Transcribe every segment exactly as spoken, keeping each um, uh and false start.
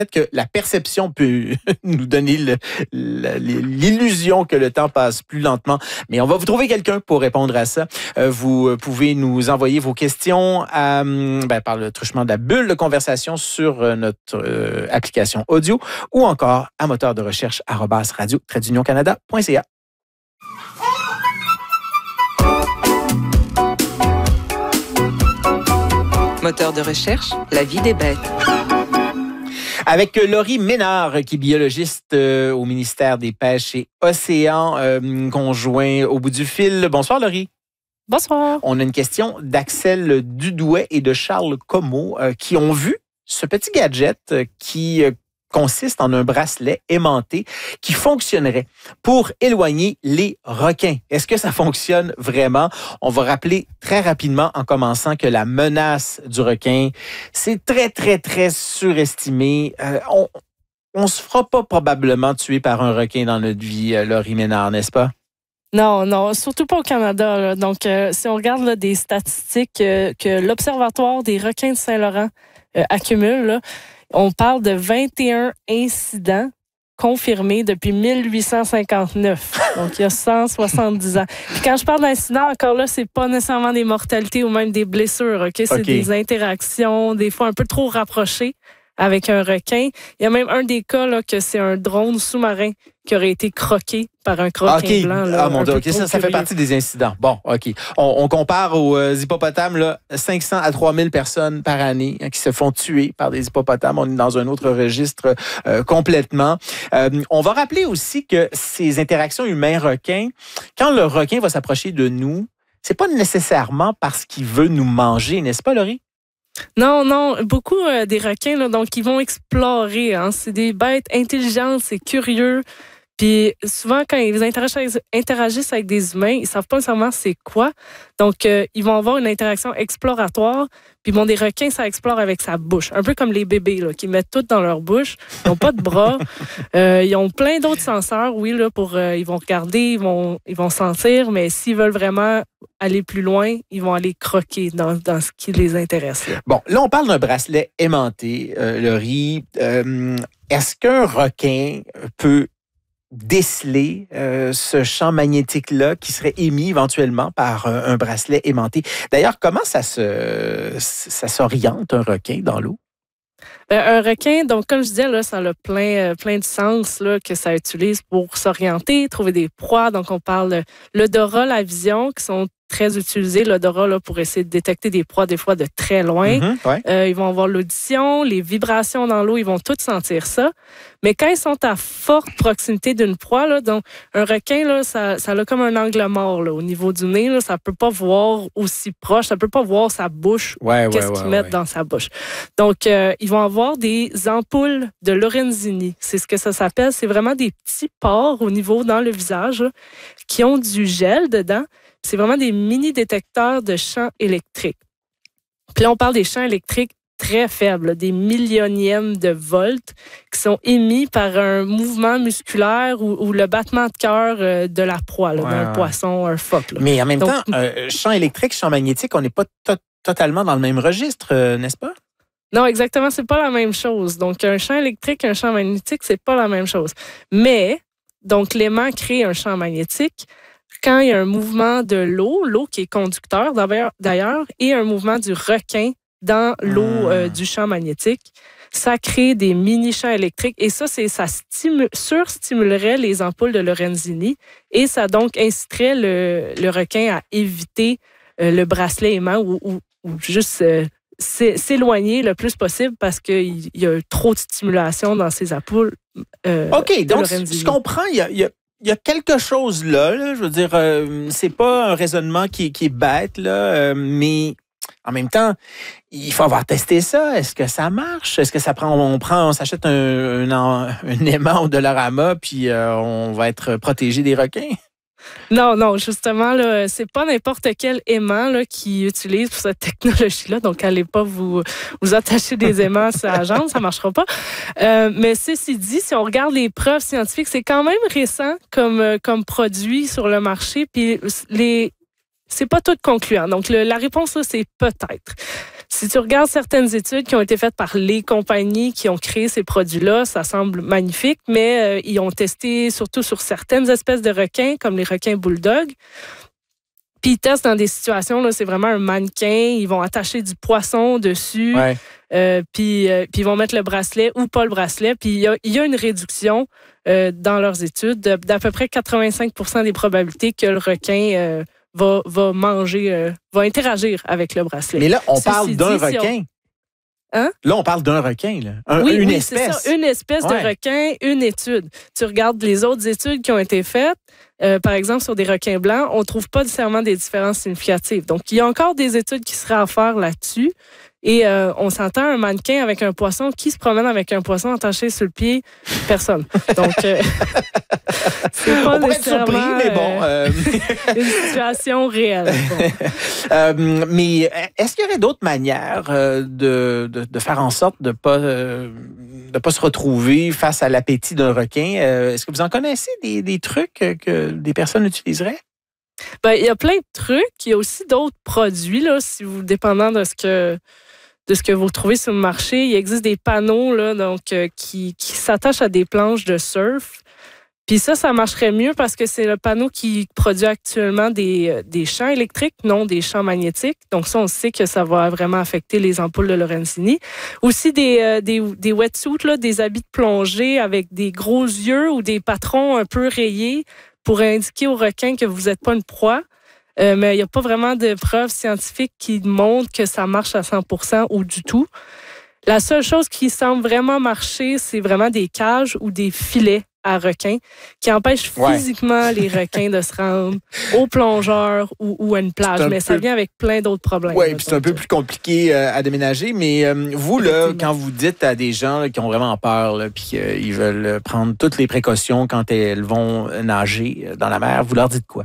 que la perception peut nous donner le, le, l'illusion que le temps passe plus lentement. Mais on va vous trouver quelqu'un pour répondre à ça. Euh, vous pouvez nous envoyer vos questions à, ben, par le truchement de la bulle de conversation sur notre euh, application audio ou encore à moteur de recherche arobase radio trait d'union canada point c a. Moteur de recherche, la vie des bêtes. Avec Laurie Ménard, qui est biologiste euh, au ministère des Pêches et Océans, euh, conjoint au bout du fil. Bonsoir, Laurie. Bonsoir. On a une question d'Axel Dudouet et de Charles Comeau euh, qui ont vu ce petit gadget euh, qui euh, consiste en un bracelet aimanté qui fonctionnerait pour éloigner les requins. Est-ce que ça fonctionne vraiment? On va rappeler très rapidement en commençant que la menace du requin, c'est très, très, très surestimé. Euh, on on se fera pas probablement tuer par un requin dans notre vie, euh, Laurie Ménard, n'est-ce pas? Non, non, surtout pas au Canada. Là. Donc, euh, si on regarde là, des statistiques euh, que l'Observatoire des requins de Saint-Laurent euh, accumule, là, on parle de vingt et un incidents confirmés depuis mille huit cent cinquante-neuf. Donc, il y a cent soixante-dix ans. Puis quand je parle d'incidents, encore là, c'est pas nécessairement des mortalités ou même des blessures. Ok, c'est okay. Des interactions, des fois un peu trop rapprochées avec un requin. Il y a même un des cas là, que c'est un drone sous-marin qui aurait été croqué par un croquin okay. blanc. Là, ah mon Dieu, okay. ça, ça fait partie des incidents. Bon, OK. On, on compare aux euh, hippopotames, là, cinq cents à trois mille personnes par année hein, qui se font tuer par des hippopotames. On est dans un autre registre euh, complètement. Euh, on va rappeler aussi que ces interactions humain-requin, quand le requin va s'approcher de nous, c'est pas nécessairement parce qu'il veut nous manger, n'est-ce pas, Laurie? Non, non, beaucoup euh, des requins, là, donc ils vont explorer. Hein. C'est des bêtes intelligentes, c'est curieux. Puis souvent, quand ils interagissent, interagissent avec des humains, ils savent pas nécessairement c'est quoi. Donc, euh, ils vont avoir une interaction exploratoire. Puis bon, des requins, ça explore avec sa bouche. Un peu comme les bébés, là, qui mettent tout dans leur bouche. Ils n'ont pas de bras. Euh, ils ont plein d'autres senseurs, oui, là, pour euh, ils vont regarder, ils vont, ils vont sentir, mais s'ils veulent vraiment aller plus loin, ils vont aller croquer dans, dans ce qui les intéresse. Là. Bon, là, on parle d'un bracelet aimanté, euh, Laurie. Euh, est-ce qu'un requin peut déceler euh, ce champ magnétique-là qui serait émis éventuellement par euh, un bracelet aimanté? D'ailleurs, comment ça se ça s'oriente, un requin, dans l'eau? Ben, un requin, donc comme je disais, là, ça a plein, plein de sens là, que ça utilise pour s'orienter, trouver des proies. Donc, on parle de l'odorat, la vision, qui sont très utilisés, l'odorat, là, pour essayer de détecter des proies, des fois de très loin. Mm-hmm, ouais. euh, ils vont avoir l'audition, les vibrations dans l'eau, ils vont tous sentir ça. Mais quand ils sont à forte proximité d'une proie, là, donc un requin, là, ça, ça a comme un angle mort là, au niveau du nez. Là, ça ne peut pas voir aussi proche, ça ne peut pas voir sa bouche, ouais, qu'est-ce ouais, qu'ils ouais, mettent ouais. dans sa bouche. Donc, euh, ils vont avoir des ampoules de Lorenzini. C'est ce que ça s'appelle. C'est vraiment des petits pores au niveau dans le visage là, qui ont du gel dedans. C'est vraiment des mini-détecteurs de champs électriques. Puis là, on parle des champs électriques très faibles, là, des millionièmes de volts qui sont émis par un mouvement musculaire ou, ou le battement de cœur euh, de la proie, là, ouais, d'un ouais. poisson, un phoque. Là. Mais en même Donc, temps, euh, champ électrique, champ magnétique, on n'est pas to- totalement dans le même registre, euh, n'est-ce pas? Non, exactement, c'est pas la même chose. Donc, un champ électrique, un champ magnétique, c'est pas la même chose. Mais, donc, l'aimant crée un champ magnétique. Quand il y a un mouvement de l'eau, l'eau qui est conducteur d'ailleurs, et un mouvement du requin dans l'eau mmh. euh, du champ magnétique, ça crée des mini-champs électriques. Et ça, c'est, ça stimu- surstimulerait les ampoules de Lorenzini et ça donc inciterait le, le requin à éviter euh, le bracelet aimant ou, ou, ou juste euh, s'éloigner le plus possible parce qu'il y a trop de stimulation dans ces ampoules. Euh, OK, donc je comprends, il y a... Il y a... Il y a quelque chose là, là je veux dire, euh, c'est pas un raisonnement qui, qui est bête, là, euh, mais en même temps, il faut avoir testé ça. Est-ce que ça marche? Est-ce que ça prend, on prend, on s'achète un, un, un aimant au Dollarama, puis euh, on va être protégé des requins? Non, non, justement, là, c'est pas n'importe quel aimant là, qui utilise pour cette technologie-là. Donc, allez pas vous, vous attacher des aimants sur la jambe, ça marchera pas. Euh, mais ceci dit, si on regarde les preuves scientifiques, c'est quand même récent comme, comme produit sur le marché. Puis, les, c'est pas tout concluant. Donc, le, la réponse, là, c'est peut-être. Si tu regardes certaines études qui ont été faites par les compagnies qui ont créé ces produits-là, ça semble magnifique, mais euh, ils ont testé surtout sur certaines espèces de requins, comme les requins bulldog. Puis ils testent dans des situations, là, c'est vraiment un mannequin, ils vont attacher du poisson dessus, Ouais. euh, puis, euh, puis ils vont mettre le bracelet ou pas le bracelet. Puis il y a, il y a une réduction euh, dans leurs études de, d'à peu près quatre-vingt-cinq pour cent des probabilités que le requin euh, va, va manger, euh, va interagir avec le bracelet. Mais là, on Ceci parle d'un dit, si on- requin. Hein? Là, on parle d'un requin, là. Un- Oui, une oui, espèce. c'est ça, une espèce Ouais. de requin, une étude. Tu regardes les autres études qui ont été faites, euh, par exemple sur des requins blancs, on ne trouve pas nécessairement des différences significatives. Donc, il y a encore des études qui seraient à faire là-dessus. Et euh, on s'entend un mannequin avec un poisson. Qui se promène avec un poisson attaché sur le pied? Personne. Donc, euh, c'est pas On pourrait être surpris, nécessairement mais bon. euh, euh, une situation réelle. Bon. Euh, mais est-ce qu'il y aurait d'autres manières euh, de, de, de faire en sorte de ne pas, euh, de pas se retrouver face à l'appétit d'un requin? Euh, est-ce que vous en connaissez des, des trucs que des personnes utiliseraient? Ben, il y a plein de trucs. Il y a aussi d'autres produits, là, si vous, dépendant de ce que de ce que vous trouvez sur le marché. Il existe des panneaux là, donc, euh, qui, qui s'attachent à des planches de surf. Puis ça, ça marcherait mieux parce que c'est le panneau qui produit actuellement des, des champs électriques, non des champs magnétiques. Donc ça, on sait que ça va vraiment affecter les ampoules de Lorenzini. Aussi des, euh, des, des wetsuits, là, des habits de plongée avec des gros yeux ou des patrons un peu rayés pour indiquer aux requins que vous n'êtes pas une proie. Euh, mais il n'y a pas vraiment de preuves scientifiques qui montrent que ça marche à cent pour cent ou du tout. La seule chose qui semble vraiment marcher, c'est vraiment des cages ou des filets à requins qui empêchent Ouais. physiquement les requins de se rendre aux plongeurs ou, ou à une plage. C'est un Mais ça peu- vient avec plein d'autres problèmes. Oui, là. puis c'est un Donc, peu plus compliqué euh, à déménager, mais euh, vous, là, Effectivement. quand vous dites à des gens là, qui ont vraiment peur, là, puis qu'ils veulent prendre toutes les précautions quand elles vont nager dans la mer, vous leur dites quoi?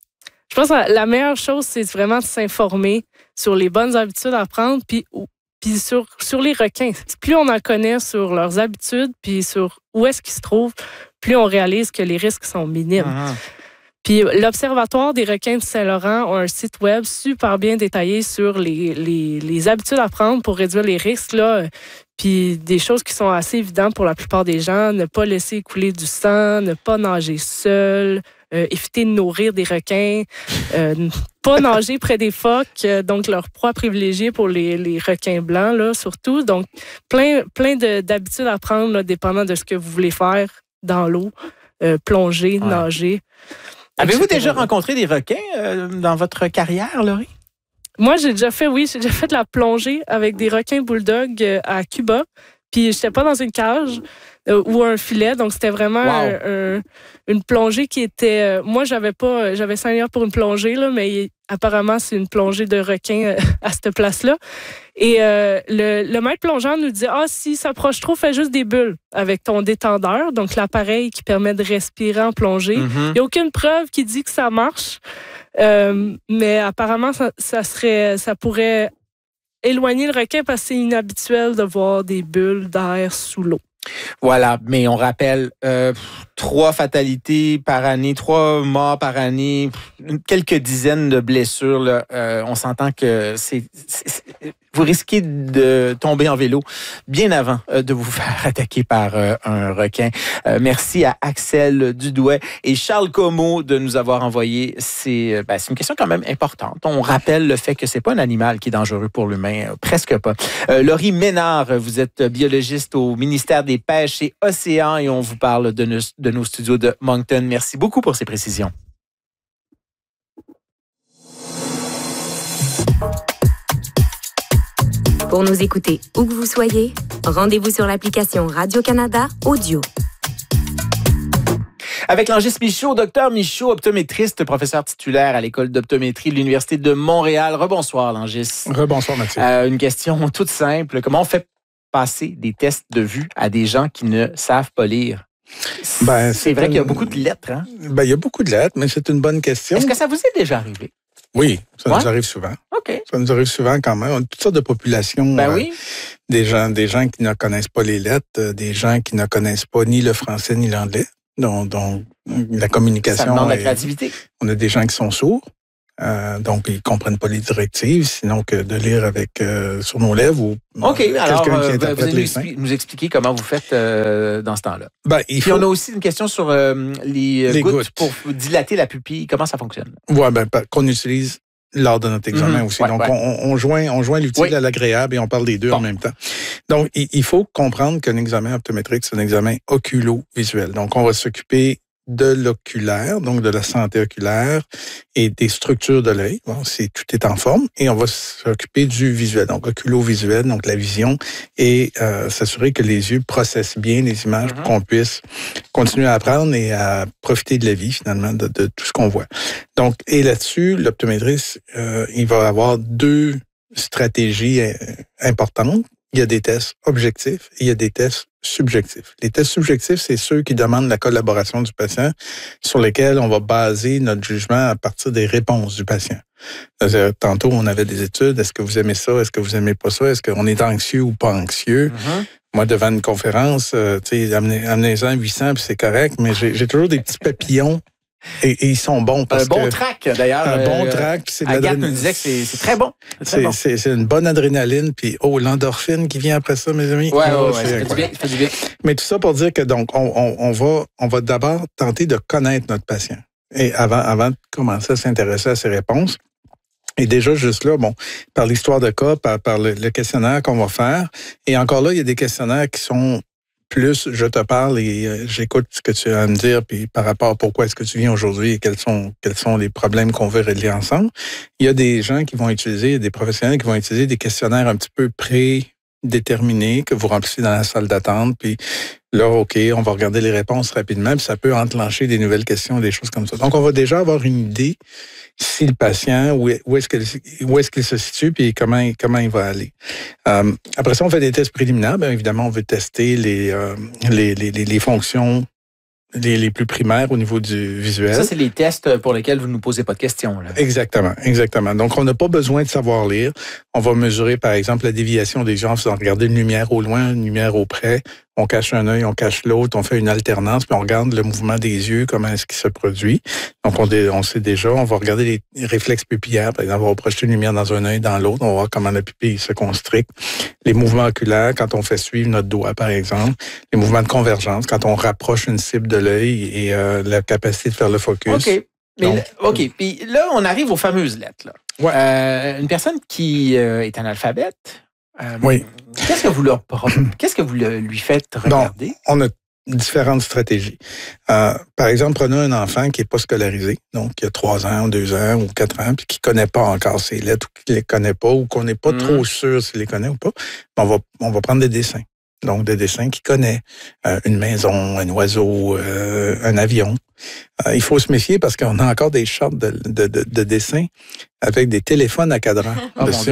Je pense que la meilleure chose, c'est vraiment de s'informer sur les bonnes habitudes à prendre, puis, puis sur, sur les requins. Plus on en connaît sur leurs habitudes, puis sur où est-ce qu'ils se trouvent, plus on réalise que les risques sont minimes. Mhm. Puis l'Observatoire des requins de Saint-Laurent a un site web super bien détaillé sur les, les, les habitudes à prendre pour réduire les risques, là. Puis des choses qui sont assez évidentes pour la plupart des gens. Ne pas laisser couler du sang, ne pas nager seul, euh, éviter de nourrir des requins, euh, ne pas nager près des phoques, euh, donc leur proie privilégiée pour les, les requins blancs, là, surtout. Donc, plein, plein de, d'habitudes à prendre, là, dépendant de ce que vous voulez faire dans l'eau, euh, plonger, Ouais. nager. Avez-vous et cetera. déjà rencontré des requins euh, dans votre carrière, Laurie? Moi, j'ai déjà fait, oui, j'ai déjà fait de la plongée avec des requins bulldog euh, à Cuba. Puis, j'étais pas dans une cage euh, ou un filet. Donc, c'était vraiment Wow. un- un- une plongée qui était... euh, moi, j'avais pas... J'avais cinq heures pour une plongée, là, mais apparemment, c'est une plongée de requin euh, à cette place-là. Et euh, le, le maître plongeur nous dit « Ah, si ça approche trop, fais juste des bulles avec ton détendeur. » Donc, l'appareil qui permet de respirer en plongée. Il Mhm. n'y a aucune preuve qui dit que ça marche. Euh, mais apparemment, ça, ça serait, ça pourrait éloigner le requin parce que c'est inhabituel de voir des bulles d'air sous l'eau. Voilà, mais on rappelle, euh, pff, trois fatalités par année, trois morts par année, pff, quelques dizaines de blessures. Là, euh, on s'entend que c'est, c'est- c'est- vous risquez de tomber en vélo bien avant euh, de vous faire attaquer par euh, un requin. Euh, merci à Axel Dudouet et Charles Comeau de nous avoir envoyé ces... Ben, c'est une question quand même importante. On rappelle le fait que c'est pas un animal qui est dangereux pour l'humain, euh, presque pas. Euh, Laurie Ménard, vous êtes biologiste au ministère des Pêches et Océans et on vous parle de nos, de nos studios de Moncton. Merci beaucoup pour ces précisions. Pour nous écouter où que vous soyez, rendez-vous sur l'application Radio-Canada Audio. Avec Langis Michaud, docteur Michaud, optométriste, professeur titulaire à l'École d'optométrie de l'Université de Montréal. Rebonsoir, Langis. Rebonsoir, Mathieu. Euh, une question toute simple. Comment on fait passer des tests de vue à des gens qui ne savent pas lire? Ben, c'est vrai qu'il y a beaucoup de lettres. Hein? Ben, il y a beaucoup de lettres, mais c'est une bonne question. Est-ce que ça vous est déjà arrivé? Oui, ça Ouais? nous arrive souvent. OK. Ça nous arrive souvent quand même. On a toutes sortes de populations. Ben euh, oui. Des gens, des gens qui ne connaissent pas les lettres, euh, des gens qui ne connaissent pas ni le français ni l'anglais. Donc, donc la Ça communication. demande de la est- créativité. on a des gens qui sont sourds. Euh, donc, ils comprennent pas les directives, sinon que de lire avec euh, sur nos lèvres ou OK, alors quelqu'un qui euh, vous interprète allez les nous, signes. expli- nous expliquer comment vous faites euh, dans ce temps-là. Ben, il Puis faut... on a aussi une question sur euh, les, Les gouttes, gouttes. pour dilater la pupille. Comment ça fonctionne? Ouais, ben, pa- qu'on utilise lors de notre examen Mhm. aussi. Ouais, Donc, ouais. On, on joint, on joint l'utile Oui. à l'agréable et on parle des deux Bon. en même temps. Donc, il, il faut comprendre qu'un examen optométrique, c'est un examen oculo-visuel. Donc, on va s'occuper de l'oculaire, donc de la santé oculaire et des structures de l'œil. Bon, c'est, tout est en forme. Et on va s'occuper du visuel, donc oculo-visuel, donc la vision, et euh, s'assurer que les yeux processent bien les images Mm-hmm. pour qu'on puisse continuer à apprendre et à profiter de la vie, finalement, de, de tout ce qu'on voit. Donc, et là-dessus, l'optométriste, euh, il va avoir deux stratégies euh, importantes. Il y a des tests objectifs et il y a des tests subjectifs. Les tests subjectifs, c'est ceux qui demandent la collaboration du patient, sur lesquels on va baser notre jugement à partir des réponses du patient. C'est-à-dire, tantôt, on avait des études. Est-ce que vous aimez ça? Est-ce que vous aimez pas ça? Est-ce qu'on est anxieux ou pas anxieux? Mm-hmm. Moi, devant une conférence, euh, tu sais, amenez, amenez-en huit cents, puis c'est correct, mais j'ai, j'ai toujours des petits papillons. Et, et ils sont bons parce Un bon que... track, d'ailleurs. Un bon euh, track, puis c'est de Agathe l'adrénaline. nous disait que c'est, c'est très bon. C'est très C'est, bon. c'est, c'est une bonne adrénaline, puis oh, l'endorphine qui vient après ça, mes amis. Ouais, Oh, ouais, ouais, c'est ça fait du incroyable. bien, ça fait du bien. Mais tout ça pour dire que donc on, on, on va on va d'abord tenter de connaître notre patient. Et avant avant de commencer à s'intéresser à ses réponses. Et déjà juste là, bon, par l'histoire de cas, par, par le, le questionnaire qu'on va faire. Et encore là, il y a des questionnaires qui sont plus je te parle et euh, j'écoute ce que tu as à me dire, puis par rapport à pourquoi est-ce que tu viens aujourd'hui et quels sont quels sont les problèmes qu'on veut régler ensemble. Il y a des gens qui vont utiliser, des professionnels qui vont utiliser des questionnaires un petit peu prédéterminés que vous remplissez dans la salle d'attente, puis là, OK, on va regarder les réponses rapidement, puis ça peut enclencher des nouvelles questions, des choses comme ça. Donc, on va déjà avoir une idée si le patient, où, est, où, est-ce, que, où est-ce qu'il se situe, puis comment, comment il va aller. Euh, après ça, on fait des tests préliminaires. Bien évidemment, on veut tester les, euh, les, les, les, les fonctions les, les plus primaires au niveau du visuel. Ça, c'est les tests pour lesquels vous ne nous posez pas de questions. Là. Exactement, exactement. Donc, on n'a pas besoin de savoir lire. On va mesurer, par exemple, la déviation des yeux en faisant regarder une lumière au loin, une lumière au près. On cache un œil, on cache l'autre, on fait une alternance, puis on regarde le mouvement des yeux, comment est-ce qu'il se produit. Donc, on, dé, on sait déjà, on va regarder les réflexes pupillaires. Par exemple, on va projeter une lumière dans un œil, dans l'autre. On va voir comment la pupille se constricte. Les mouvements oculaires, quand on fait suivre notre doigt, par exemple. Les mouvements de convergence, quand on rapproche une cible de l'œil et euh, la capacité de faire le focus. OK. Mais Donc, là, OK. Puis là, on arrive aux fameuses lettres. Là. Ouais. Euh, une personne qui euh, est analphabète, euh, Oui. qu'est-ce que vous leur qu'est-ce que vous le, lui faites regarder? On a différentes stratégies. Euh, par exemple, prenons un enfant qui n'est pas scolarisé, donc qui a trois ans, deux ans ou quatre ans, puis qui ne connaît pas encore ses lettres ou qui ne les connaît pas ou qu'on n'est pas Mm. trop sûr s'il les connaît ou pas. On va, on va prendre des dessins. Donc, des dessins qu'il connaît. Euh, une maison, un oiseau, euh, un avion. Euh, il faut se méfier parce qu'on a encore des chartes de, de, de, de dessins avec des téléphones à cadran. Oh, mon dessus. Dieu.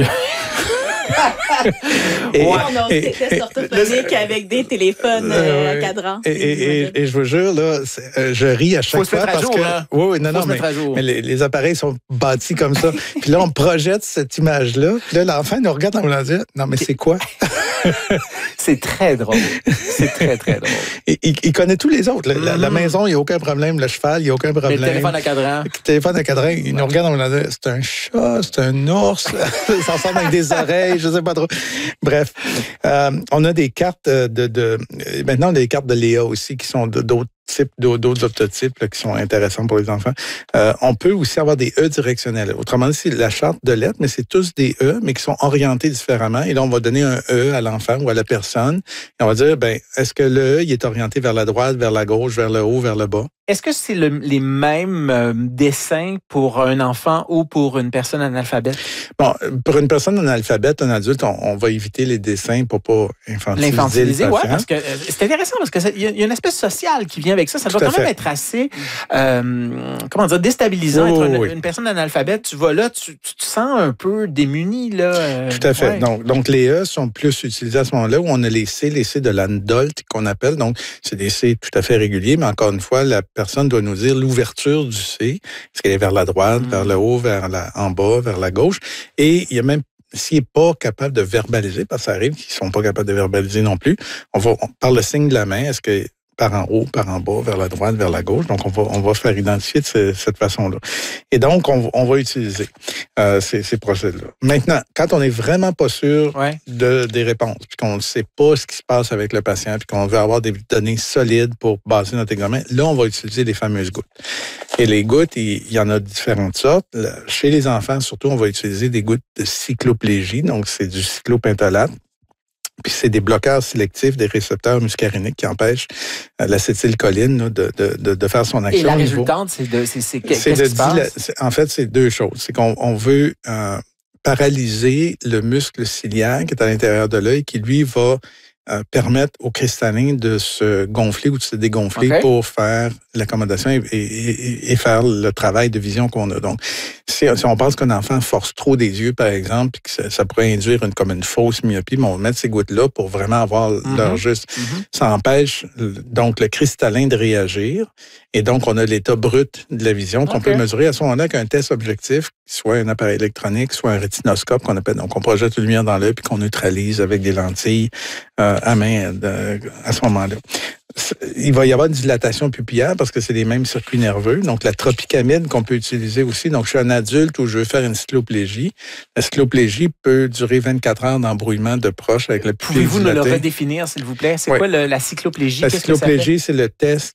Et- Ouais, on a et- des tests et- orthophoniques avec des téléphones euh, à cadran. Et, et, et, et je vous jure, là, c'est- euh, je ris à chaque Faut se fois mettre à parce jour, que... hein. Oui, oui, non, Faut non, se mais, mettre à jour. mais les, les appareils sont bâtis comme ça. Puis là, on projette cette image-là. Puis là, l'enfant nous regarde en voulant dire, non, mais c'est quoi? C'est très drôle. C'est très, très drôle. Et, il, il connaît tous les autres. La, la- la Mhm. maison, il n'y a aucun problème. Le cheval, il n'y a aucun Mais problème. le téléphone à cadran. Le téléphone à cadran, il nous regarde en voulant dire, c'est un chat, c'est un ours, ça ressemble avec des oreilles, je sais pas trop. Bref, euh, on a des cartes de, de... Maintenant, on a des cartes de Léa aussi qui sont de- d'autres types, d'autres optotypes là, qui sont intéressants pour les enfants. Euh, on peut aussi avoir des E directionnels. Autrement dit, c'est la charte de lettres, mais c'est tous des E, mais qui sont orientés différemment. Et là, on va donner un E à l'enfant ou à la personne. Et on va dire, ben, est-ce que le E, il est orienté vers la droite, vers la gauche, vers le haut, vers le bas? Est-ce que c'est le- les mêmes euh, dessins pour un enfant ou pour une personne analphabète? Bon, pour une personne analphabète, un adulte, on, on va éviter les dessins pour pas infantiliser, L'infantiliser, le oui, patient. parce que euh, c'est intéressant parce que il y, y a une espèce sociale qui vient avec ça. Ça Tout doit à quand même fait. être assez, euh, comment dire, déstabilisant. Oui, être oui, une, oui. une personne analphabète, tu vas là, tu, tu te sens un peu démuni là. euh, Tout à fait. ouais. Donc, donc, les E sont plus utilisés à ce moment-là où on a les C, les C de l'adult qu'on appelle. Donc, c'est des C tout à fait réguliers, mais encore une fois, la personne doit nous dire l'ouverture du C. Est-ce qu'elle est vers la droite, Mm. vers le haut, vers la, en bas, vers la gauche? Et il y a même s'il n'est pas capable de verbaliser, parce que ça arrive qu'ils ne sont pas capables de verbaliser non plus, on va, on, par le signe de la main, est-ce que par en haut, par en bas, vers la droite, vers la gauche. Donc, on va, on va faire identifier de ce, cette façon-là. Et donc, on, on va utiliser euh, ces, ces procédés-là. Maintenant, quand on n'est vraiment pas sûr ouais. de, des réponses, puis qu'on ne sait pas ce qui se passe avec le patient, puis qu'on veut avoir des données solides pour baser notre examen, là, on va utiliser les fameuses gouttes. Et les gouttes, il, il y en a différentes sortes. Chez les enfants, surtout, on va utiliser des gouttes de cycloplégie, donc c'est du cyclopentolate. Puis c'est des bloqueurs sélectifs des récepteurs muscariniques qui empêchent euh, l'acétylcholine là, de, de, de, de faire son action. Et la résultante, c'est de c'est, c'est, qu'est-ce c'est de qui se passe? C'est, en fait, c'est deux choses. C'est qu'on on veut euh, paralyser le muscle ciliaire qui est à l'intérieur de l'œil, qui lui va euh, permettre au cristallin de se gonfler ou de se dégonfler okay. pour faire l'accommodation et, et, et faire le travail de vision qu'on a. Donc, si, si on pense qu'un enfant force trop des yeux, par exemple, puis que ça, ça pourrait induire une, comme une fausse myopie, mais on va mettre ces gouttes-là pour vraiment avoir mm-hmm. l'heure juste. Mm-hmm. Ça empêche donc le cristallin de réagir et donc on a l'état brut de la vision qu'on okay. peut mesurer à ce moment-là qu'un test objectif, soit un appareil électronique, soit un rétinoscope qu'on appelle. Donc, on projette une lumière dans l'œil puis qu'on neutralise avec des lentilles euh, à main de, à ce moment-là. Il va y avoir une dilatation pupillaire parce que c'est les mêmes circuits nerveux. Donc, la tropicamide qu'on peut utiliser aussi. Donc, je suis un adulte où je veux faire une cycloplégie. La cycloplégie peut durer vingt-quatre heures d'embrouillement de proche avec la pupille Pouvez-vous dilatée. nous le redéfinir, s'il vous plaît? C'est oui. quoi le, la cycloplégie? La Qu'est-ce cycloplégie, que ça fait? c'est le test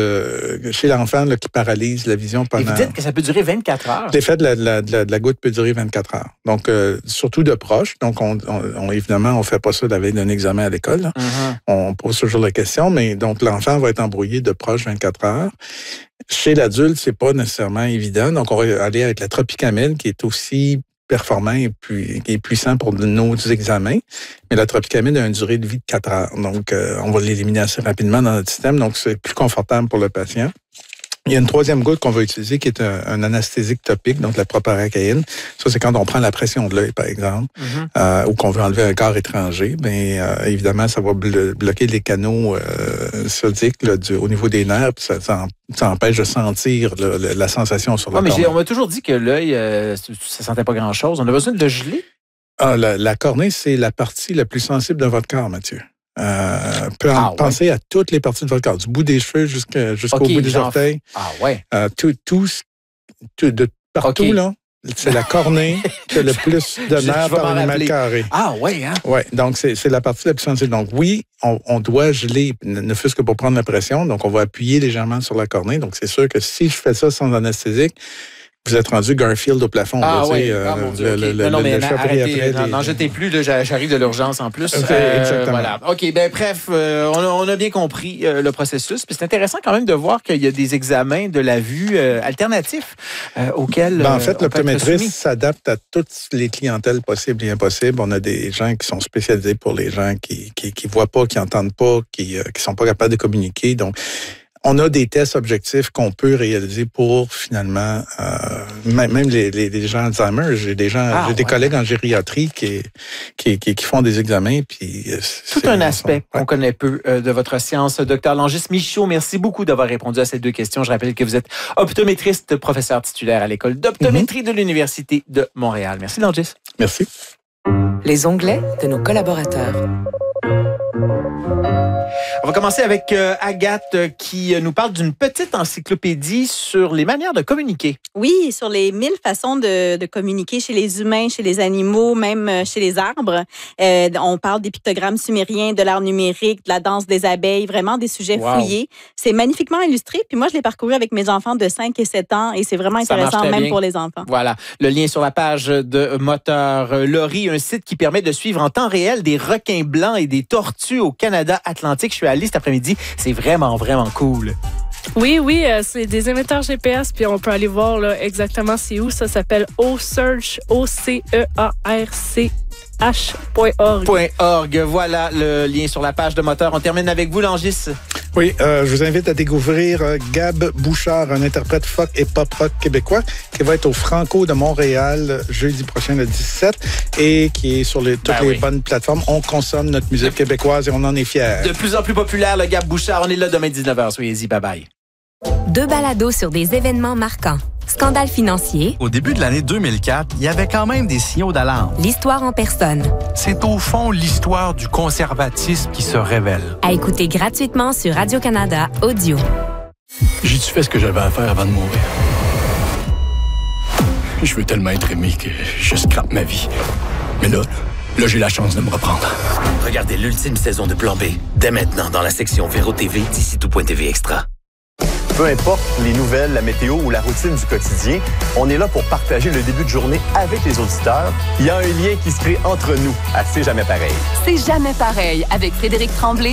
de chez l'enfant là, qui paralyse la vision pendant... Et vous dites que ça peut durer vingt-quatre heures? L'effet de la, de la, de la, de la goutte peut durer vingt-quatre heures. Donc, euh, surtout de proche. Donc, on, on, on, évidemment, on ne fait pas ça la veille d'un examen à l'école. Là. Mm-hmm. On pose toujours la question, mais donc l'enfant va être embrouillé de proche vingt-quatre heures. Chez l'adulte, c'est pas nécessairement évident. Donc, on va aller avec la tropicamide qui est aussi performant et puis, qui est puissant pour nos examens. Mais la tropicamide a une durée de vie de quatre heures. Donc, euh, on va l'éliminer assez rapidement dans notre système. Donc, c'est plus confortable pour le patient. Il y a une troisième goutte qu'on va utiliser qui est un, un anesthésique topique, donc la proparacaïne. Ça, c'est quand on prend la pression de l'œil, par exemple, mm-hmm. euh, ou qu'on veut enlever un corps étranger. Bien, euh, évidemment, ça va blo- bloquer les canaux euh, sodiques là, du, au niveau des nerfs, puis ça, ça, ça empêche de sentir là, la, la sensation sur le ouais, mais corps. j'ai, on m'a toujours dit que l'œil, euh, ça sentait pas grand-chose. On a besoin de le geler? Ah, la, la cornée, c'est la partie la plus sensible de votre corps, Mathieu. Euh, peut ah, penser ouais. à toutes les parties de votre corps, du bout des cheveux jusqu'à, jusqu'au okay, bout des genre... orteils. Ah ouais. Euh, tout, tout, tout, de partout, okay. là, c'est la cornée qui a le plus de nerfs par millimètre carré. Ah ouais, hein? Oui, donc c'est, c'est la partie la plus sensible. Donc oui, on, on doit geler, ne, ne fût-ce que pour prendre la pression. Donc on va appuyer légèrement sur la cornée. Donc c'est sûr que si je fais ça sans anesthésique, vous êtes rendu Garfield au plafond. Ah là, oui, euh, ah, mon Dieu, le, okay. le, non, non, mais le arrêtez, après, n'en, les... n'en jetez plus, là, j'arrive de l'urgence en plus. Okay, euh, exactement. Voilà. OK, ben bref, euh, on, a, on a bien compris euh, le processus. Puis c'est intéressant quand même de voir qu'il y a des examens de la vue euh, alternatifs euh, auxquels ben, en fait, euh, l'optométriste s'adapte à toutes les clientèles possibles et impossibles. On a des gens qui sont spécialisés pour les gens qui qui, qui voient pas, qui entendent pas, qui euh, qui sont pas capables de communiquer. Donc, on a des tests objectifs qu'on peut réaliser pour finalement, euh, même les, les, les gens Alzheimer, j'ai des gens, ah, j'ai des ouais. collègues en gériatrie qui, qui, qui, qui font des examens. Puis tout un aspect qu'on ouais. connaît peu euh, de votre science. Docteur Langis Michaud, merci beaucoup d'avoir répondu à ces deux questions. Je rappelle que vous êtes optométriste, professeur titulaire à l'école d'optométrie mm-hmm. de l'Université de Montréal. Merci Langis. Merci. Les onglets de nos collaborateurs. On va commencer avec euh, Agathe euh, qui nous parle d'une petite encyclopédie sur les manières de communiquer. Oui, sur les mille façons de, de communiquer chez les humains, chez les animaux, même chez les arbres. Euh, on parle des pictogrammes sumériens, de l'art numérique, de la danse des abeilles, vraiment des sujets wow. fouillés. C'est magnifiquement illustré. Puis moi, je l'ai parcouru avec mes enfants de cinq et sept ans et c'est vraiment intéressant même bien. Pour les enfants. Voilà. Le lien sur la page de Moteur Lori, un site qui permet de suivre en temps réel des requins blancs et des tortues au Canada Atlantique. Je suis allé cet après-midi. C'est vraiment, vraiment cool. Oui, oui, euh, c'est des émetteurs G P S, puis on peut aller voir là, exactement c'est où. Ça s'appelle osearch, O C E A R C H point org. .org. Voilà le lien sur la page de Moteur. On termine avec vous, Langis. Oui, euh, je vous invite à découvrir euh, Gab Bouchard, un interprète folk et pop-rock québécois qui va être au Franco de Montréal jeudi prochain, le dix-sept, et qui est sur les, toutes ben les oui. bonnes plateformes. On consomme notre musique québécoise et on en est fiers. De plus en plus populaire, le Gab Bouchard. On est là demain dix-neuf heures. Soyez-y. Bye-bye. Deux balados sur des événements marquants. Scandale financier. Au début de l'année deux mille quatre, il y avait quand même des signaux d'alarme. L'histoire en personne. C'est au fond l'histoire du conservatisme qui se révèle. À écouter gratuitement sur Radio-Canada Audio. J'ai-tu fait ce que j'avais à faire avant de mourir? Je veux tellement être aimé que je scrape ma vie. Mais là, là, j'ai la chance de me reprendre. Regardez l'ultime saison de Plan B, dès maintenant dans la section Véro T V d'ici tout point T V Extra. Peu importe les nouvelles, la météo ou la routine du quotidien, on est là pour partager le début de journée avec les auditeurs. Il y a un lien qui se crée entre nous à C'est jamais pareil. C'est jamais pareil avec Frédéric Tremblay,